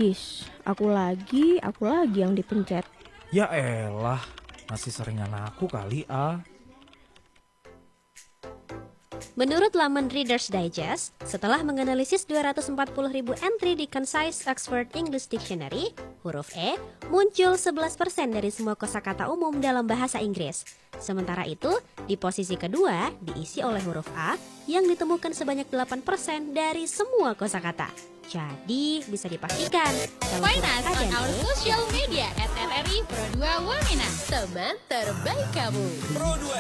Aku lagi yang dipencet. Ya elah, masih seringan aku kali Menurut laman Reader's Digest, setelah menganalisis 240.000 entry di Concise Oxford English Dictionary, huruf E muncul 11% dari semua kosakata umum dalam bahasa Inggris. Sementara itu, di posisi kedua diisi oleh huruf A yang ditemukan sebanyak 8% dari semua kosakata. Jadi, bisa dipastikan kalau Find us on KDNP our social media @RRI Pro 2 Wamena, teman terbaik kamu. Pro 2